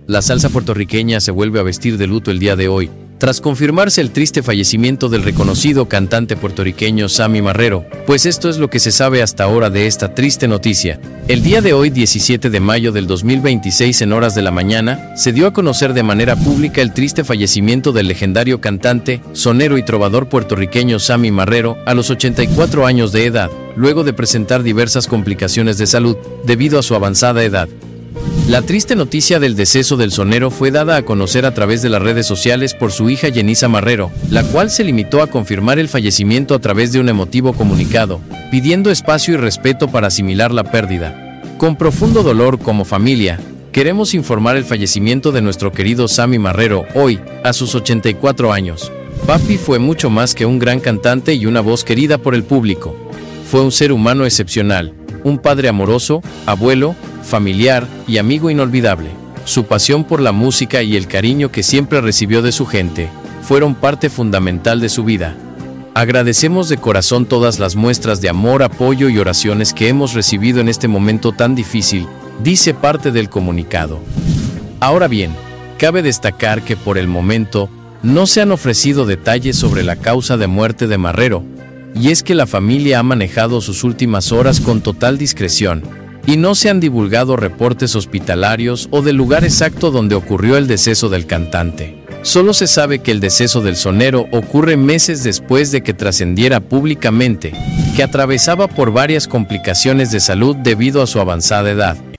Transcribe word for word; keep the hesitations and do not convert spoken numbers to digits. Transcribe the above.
La salsa puertorriqueña se vuelve a vestir de luto el día de hoy, tras confirmarse el triste fallecimiento del reconocido cantante puertorriqueño Sammy Marrero, pues esto es lo que se sabe hasta ahora de esta triste noticia. El día de hoy, diecisiete de mayo del dos mil veintiséis, en horas de la mañana, se dio a conocer de manera pública el triste fallecimiento del legendario cantante, sonero y trovador puertorriqueño Sammy Marrero, a los ochenta y cuatro años de edad, luego de presentar diversas complicaciones de salud debido a su avanzada edad. La triste noticia del deceso del sonero fue dada a conocer a través de las redes sociales por su hija Yenisa Marrero, la cual se limitó a confirmar el fallecimiento a través de un emotivo comunicado, pidiendo espacio y respeto para asimilar la pérdida. Con profundo dolor como familia, queremos informar el fallecimiento de nuestro querido Sammy Marrero hoy, a sus ochenta y cuatro años. Papi fue mucho más que un gran cantante y una voz querida por el público. Fue un ser humano excepcional, un padre amoroso, abuelo, familiar y amigo inolvidable. Su pasión por la música y el cariño que siempre recibió de su gente fueron parte fundamental de su vida. Agradecemos de corazón todas las muestras de amor, apoyo y oraciones que hemos recibido en este momento tan difícil, dice parte del comunicado. Ahora bien, cabe destacar que por el momento no se han ofrecido detalles sobre la causa de muerte de Marrero, y es que la familia ha manejado sus últimas horas con total discreción, y no se han divulgado reportes hospitalarios o del lugar exacto donde ocurrió el deceso del cantante. Solo se sabe que el deceso del sonero ocurre meses después de que trascendiera públicamente que atravesaba por varias complicaciones de salud debido a su avanzada edad.